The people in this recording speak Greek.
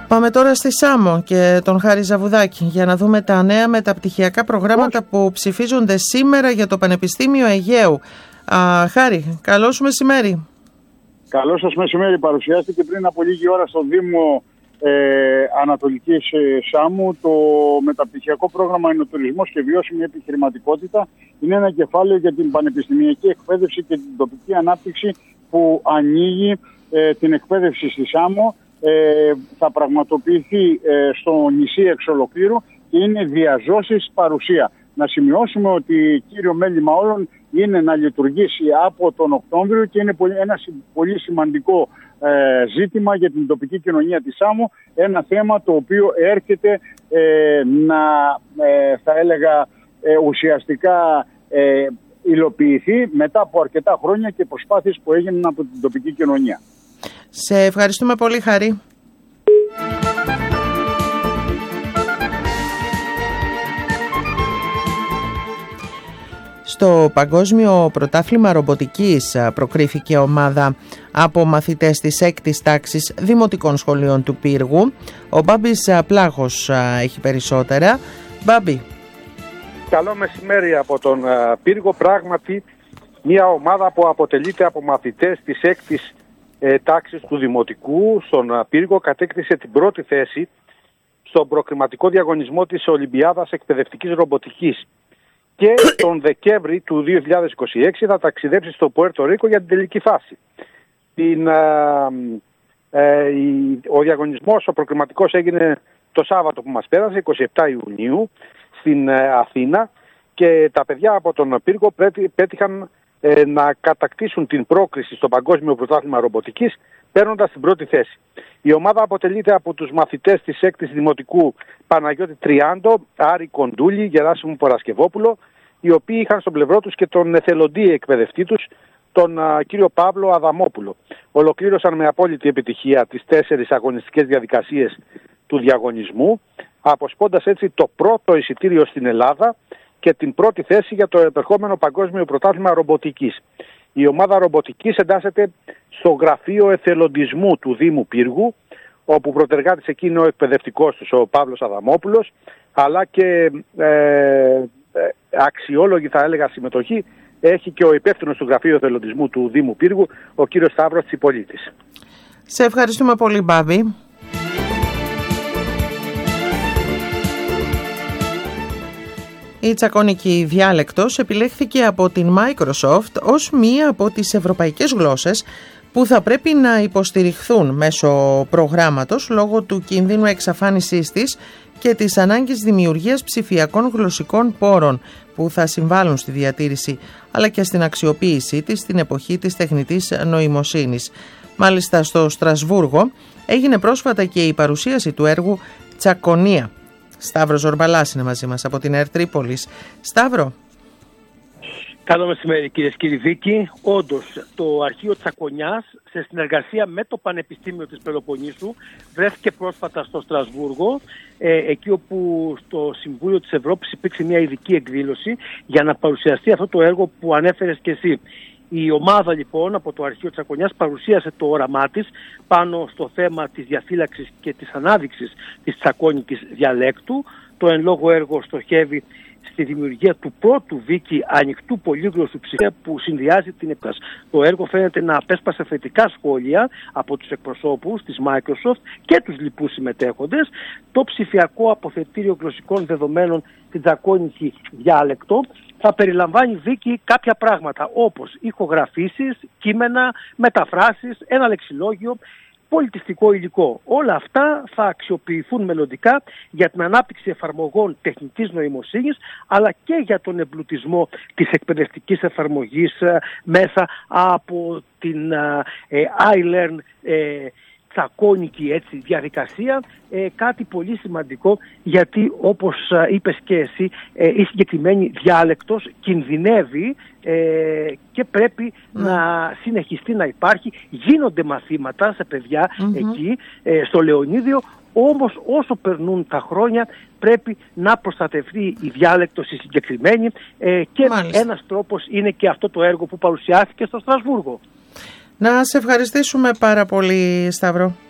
Πάμε τώρα στη Σάμο και τον Χάρη Ζαβουδάκη για να δούμε τα νέα μεταπτυχιακά προγράμματα που ψηφίζονται σήμερα για το Πανεπιστήμιο Αιγαίου. Χάρη, καλό σου μεσημέρι. Καλό σας μεσημέρι. Παρουσιάστηκε πριν από λίγη ώρα στο Δήμο Ανατολικής Σάμου το μεταπτυχιακό πρόγραμμα Ενοτουρισμός και Βιώσιμη Επιχειρηματικότητα. Είναι ένα κεφάλαιο για την πανεπιστημιακή εκπαίδευση και την τοπική ανάπτυξη που ανοίγει την εκπαίδευση στη Σάμο. Θα πραγματοποιηθεί στο νησί εξ ολοκλήρου και είναι διαζώσης παρουσία. Να σημειώσουμε ότι κύριο μέλημα όλων είναι να λειτουργήσει από τον Οκτώβριο και είναι ένα πολύ σημαντικό ζήτημα για την τοπική κοινωνία της Σάμου. Ένα θέμα το οποίο έρχεται να θα έλεγα ουσιαστικά υλοποιηθεί μετά από αρκετά χρόνια και προσπάθειες που έγιναν από την τοπική κοινωνία. Σε ευχαριστούμε πολύ, Χαρή. Στο Παγκόσμιο Πρωτάθλημα Ρομποτικής προκρίθηκε ομάδα από μαθητές της 6ης τάξης Δημοτικών Σχολείων του Πύργου. Ο Μπάμπης Πλάχος έχει περισσότερα. Μπάμπη. Καλό μεσημέρι από τον Πύργο. Πράγματι, μια ομάδα που αποτελείται από μαθητές της 6ης τάξης του Δημοτικού στον Πύργο κατέκτησε την πρώτη θέση στον προκριματικό διαγωνισμό της Ολυμπιάδας Εκπαιδευτικής Ρομποτικής. Και τον Δεκέμβρη του 2026 θα ταξιδέψει στο Πουέρτο Ρίκο για την τελική φάση. Ο διαγωνισμός, ο προκριματικός, έγινε το Σάββατο που μας πέρασε, 27 Ιουνίου, στην Αθήνα, και τα παιδιά από τον Πύργο πέτυχαν να κατακτήσουν την πρόκριση στο Παγκόσμιο Πρωτάθλημα Ρομποτικής, παίρνοντας την πρώτη θέση. Η ομάδα αποτελείται από τους μαθητές της 6ης Δημοτικού Παναγιώτη Τριάντο, Άρη Κοντούλη, Γεράσιμου Παρασκευόπουλο, οι οποίοι είχαν στο πλευρό τους και τον εθελοντή εκπαιδευτή τους, τον κύριο Παύλο Αδαμόπουλο. Ολοκλήρωσαν με απόλυτη επιτυχία τις 4 αγωνιστικές διαδικασίες του διαγωνισμού, αποσπώντας έτσι το πρώτο εισιτήριο στην Ελλάδα και την πρώτη θέση για το επερχόμενο Παγκόσμιο Πρωτάθλημα Ρομποτικής. Η ομάδα ρομποτικής εντάσσεται στο γραφείο εθελοντισμού του Δήμου Πύργου, όπου πρωτεργάτης εκεί είναι ο εκπαιδευτικός τους, ο Παύλος Αδαμόπουλος, αλλά και αξιόλογη, θα έλεγα, συμμετοχή έχει και ο υπεύθυνος του γραφείου εθελοντισμού του Δήμου Πύργου, ο κύριος Σταύρος Τσιπολίτης. Σε ευχαριστούμε πολύ, Μπάμπη. Η τσακώνικη διάλεκτος επιλέχθηκε από την Microsoft ως μία από τις ευρωπαϊκές γλώσσες που θα πρέπει να υποστηριχθούν μέσω προγράμματος λόγω του κινδύνου εξαφάνισής της και της ανάγκης δημιουργίας ψηφιακών γλωσσικών πόρων που θα συμβάλλουν στη διατήρηση αλλά και στην αξιοποίησή της στην εποχή της τεχνητής νοημοσύνης. Μάλιστα στο Στρασβούργο έγινε πρόσφατα και η παρουσίαση του έργου Τσακωνία. Σταύρος Ζορμπαλάς είναι μαζί μας από την ΕΡΤ Τρίπολης. Σταύρο. Καλό μεσημέρι, κυρίες και κύριοι. Βίκη, όντως το αρχείο Τσακωνιάς, σε συνεργασία με το Πανεπιστήμιο της Πελοποννήσου, βρέθηκε πρόσφατα στο Στρασβούργο, εκεί όπου στο Συμβούλιο της Ευρώπης υπήρξε μια ειδική εκδήλωση για να παρουσιαστεί αυτό το έργο που ανέφερες και εσύ. Η ομάδα λοιπόν από το αρχείο Τσακωνιάς παρουσίασε το όραμά της πάνω στο θέμα της διαφύλαξης και της ανάδειξης της τσακώνικης διαλέκτου. Το εν λόγω έργο στοχεύει στη δημιουργία του πρώτου Βίκη ανοιχτού πολύγλωσσου ψηφία που συνδυάζει την επέκταση. Το έργο φαίνεται να απέσπασε θετικά σχόλια από τους εκπροσώπους της Microsoft και τους λοιπούς συμμετέχοντες. Το ψηφιακό αποθετήριο γλωσσικών δεδομένων στην τσακώνικη διάλεκτο θα περιλαμβάνει, Βίκη, κάποια πράγματα όπως ηχογραφήσεις, κείμενα, μεταφράσεις, ένα λεξιλόγιο, πολιτιστικό υλικό. Όλα αυτά θα αξιοποιηθούν μελλοντικά για την ανάπτυξη εφαρμογών τεχνητής νοημοσύνης αλλά και για τον εμπλουτισμό της εκπαιδευτικής εφαρμογής μέσα από την iLearn τσακώνικη έτσι διαδικασία, κάτι πολύ σημαντικό, γιατί όπως είπες και εσύ, η συγκεκριμένη διάλεκτος κινδυνεύει και πρέπει να συνεχιστεί να υπάρχει. Γίνονται μαθήματα σε παιδιά εκεί στο Λεωνίδιο, όμως όσο περνούν τα χρόνια πρέπει να προστατευτεί η διάλεκτος η συγκεκριμένη και ένας τρόπος είναι και αυτό το έργο που παρουσιάστηκε στο Στρασβούργο. Να σε ευχαριστήσουμε πάρα πολύ, Σταύρο.